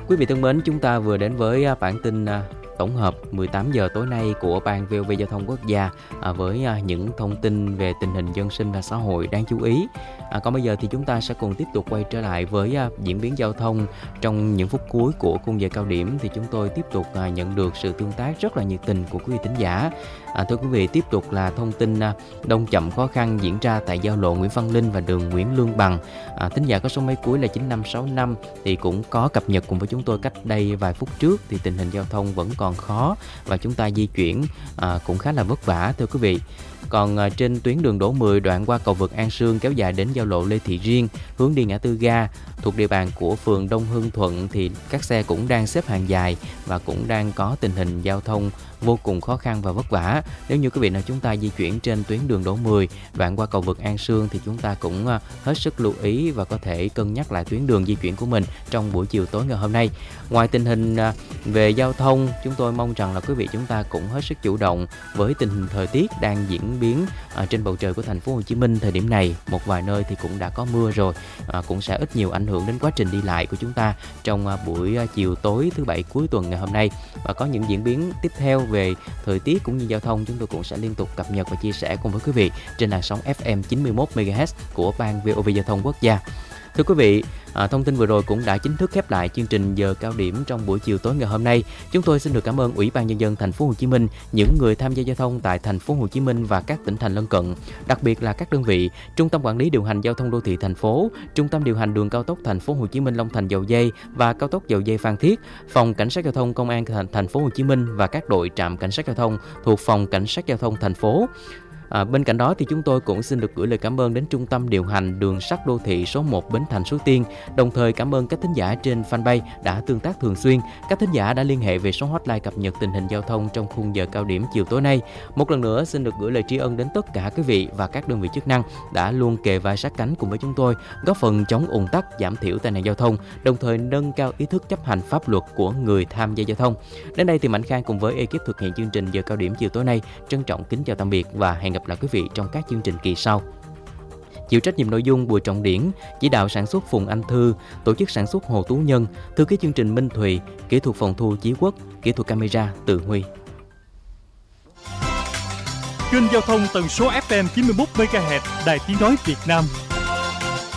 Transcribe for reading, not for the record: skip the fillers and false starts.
Quý vị thân mến, chúng ta vừa đến với bản tin tổng hợp 18 giờ tối nay của Ban VOV Giao thông Quốc gia với những thông tin về tình hình dân sinh và xã hội đáng chú ý. Còn bây giờ thì chúng ta sẽ cùng tiếp tục quay trở lại với diễn biến giao thông trong những phút cuối của khung giờ cao điểm. Thì chúng tôi tiếp tục nhận được sự tương tác rất là nhiệt tình của quý vị thính giả. Thưa quý vị, tiếp tục là thông tin đông chậm khó khăn diễn ra tại giao lộ Nguyễn Văn Linh và đường Nguyễn Lương Bằng. Thính giả có số máy cuối là 9565 thì cũng có cập nhật cùng với chúng tôi cách đây vài phút trước, thì tình hình giao thông vẫn còn khó và chúng ta di chuyển cũng khá là vất vả thưa quý vị. Còn trên tuyến đường Đỗ 10 đoạn qua cầu vượt An Sương kéo dài đến giao lộ Lê Thị Riêng hướng đi ngã tư ga thuộc địa bàn của phường Đông Hưng Thuận thì các xe cũng đang xếp hàng dài và cũng đang có tình hình giao thông vô cùng khó khăn và vất vả. Nếu như quý vị nào chúng ta di chuyển trên tuyến đường Đỗ 10 đoạn qua cầu vượt An Sương thì chúng ta cũng hết sức lưu ý và có thể cân nhắc lại tuyến đường di chuyển của mình trong buổi chiều tối ngày hôm nay. Ngoài tình hình về giao thông, chúng tôi mong rằng là quý vị chúng ta cũng hết sức chủ động với tình hình thời tiết đang diễn biến trên bầu trời của thành phố Hồ Chí Minh thời điểm này. Một vài nơi thì cũng đã có mưa rồi, cũng sẽ ít nhiều ảnh hưởng đến quá trình đi lại của chúng ta trong buổi chiều tối thứ Bảy cuối tuần ngày hôm nay. Và có những diễn biến tiếp theo về thời tiết cũng như giao thông chúng tôi cũng sẽ liên tục cập nhật và chia sẻ cùng với quý vị trên làn sóng FM 91 MHz của Ban VOV Giao thông Quốc gia. Thưa quý vị, thông tin vừa rồi cũng đã chính thức khép lại chương trình giờ cao điểm trong buổi chiều tối ngày hôm nay. Chúng tôi xin được cảm ơn Ủy ban Nhân dân thành phố Hồ Chí Minh, những người tham gia giao thông tại thành phố Hồ Chí Minh và các tỉnh thành lân cận, đặc biệt là các đơn vị Trung tâm Quản lý điều hành giao thông đô thị thành phố, Trung tâm điều hành đường cao tốc thành phố Hồ Chí Minh Long Thành Dầu Giây và cao tốc Dầu Giây Phan Thiết, Phòng Cảnh sát giao thông Công an thành phố Hồ Chí Minh và các đội trạm cảnh sát giao thông thuộc Phòng Cảnh sát giao thông thành phố. Bên cạnh đó thì chúng tôi cũng xin được gửi lời cảm ơn đến Trung tâm điều hành đường sắt đô thị số 1 Bến Thành Suối Tiên, đồng thời cảm ơn các thính giả trên fanpage đã tương tác thường xuyên, các thính giả đã liên hệ về số hotline cập nhật tình hình giao thông trong khung giờ cao điểm chiều tối nay. Một lần nữa xin được gửi lời tri ân đến tất cả quý vị và các đơn vị chức năng đã luôn kề vai sát cánh cùng với chúng tôi, góp phần chống ùn tắc, giảm thiểu tai nạn giao thông, đồng thời nâng cao ý thức chấp hành pháp luật của người tham gia giao thông. Đến đây thì Mạnh Khang cùng với ekip thực hiện chương trình giờ cao điểm chiều tối nay trân trọng kính chào tạm biệt và hẹn gặp lại quý vị trong các chương trình kỳ sau. Chịu trách nhiệm nội dung Bùi Trọng Điển, chỉ đạo sản xuất Phùng Anh Thư, tổ chức sản xuất Hồ Tú Nhân, thư ký chương trình Minh Thùy, kỹ thuật phòng thu Chí Quốc, kỹ thuật camera Từ Huy. Kênh giao thông tần số FM 91 MHz, Đài Tiếng nói Việt Nam.